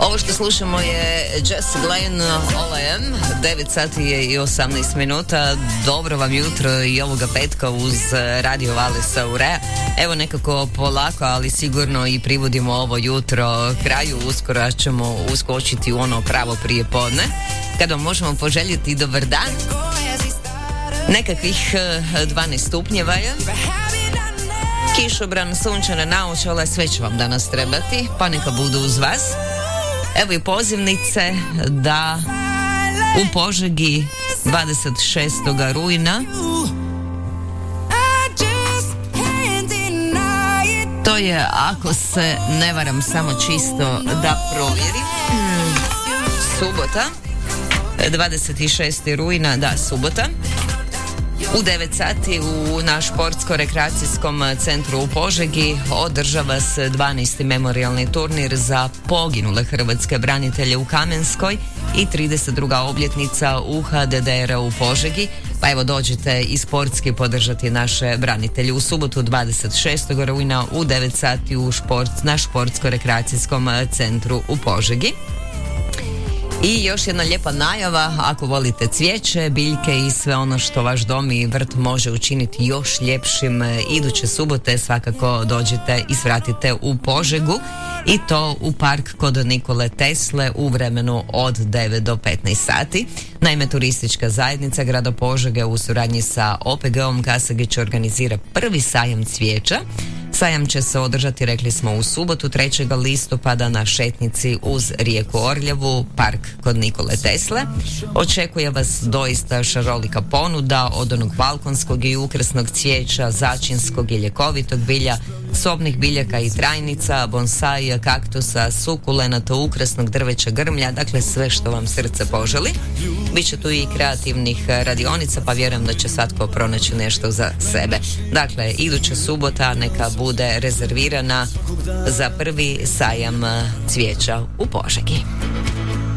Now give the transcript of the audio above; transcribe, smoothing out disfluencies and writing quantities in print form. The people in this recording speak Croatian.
Ovo što slušamo je Jess Glynne, All I Am. 9 sati je i 18 minuta. Dobro vam jutro i ovoga petka uz Radio Valesa Urea. Evo nekako polako, ali sigurno i privodimo ovo jutro kraju. Uskoro ćemo uskočiti u ono pravo prije podne, kada možemo poželjeti dobar dan. Nekakvih 12 stupnjeva je. Kišobran, sunčane naočale, sve će vam danas trebati, pa neka budu uz vas. Evo i pozivnice da u Požegi 26. rujna, to je, ako se ne varam, samo čisto da provjerim, subota, 26. rujna, da, subota, u 9 sati u naš športsko-rekreacijskom centru u Požegi održava se 12. memorijalni turnir za poginule hrvatske branitelje u Kamenskoj i 32. obljetnica UHDDR u Požegi. Pa evo, dođite i sportski podržati naše branitelje u subotu 26. rujna u 9 sati u naš športsko-rekreacijskom centru u Požegi. I još jedna lijepa najava, ako volite cvijeće, biljke i sve ono što vaš dom i vrt može učiniti još ljepšim, iduće subote svakako dođite i svratite u Požegu, i to u park kod Nikole Tesle u vremenu od 9 do 15 sati. Naime, turistička zajednica grada Požege u suradnji sa OPG-om Kasagić organizira prvi sajam cvijeća. Sajam će se održati, rekli smo, u subotu 3. listopada na šetnici uz rijeku Orljavu, park kod Nikole Tesle. Očekuje vas doista šarolika ponuda od onog balkonskog i ukrasnog cvijeća, začinskog i ljekovitog bilja, sobnih biljaka i trajnica, bonsaija, kaktusa, sukulenata, ukrasnog drveća, grmlja, dakle sve što vam srce poželi. Biće tu i kreativnih radionica, pa vjerujem da će svatko pronaći nešto za sebe. Dakle, iduća subota neka bude rezervirana za prvi sajam cvijeća u Požegi.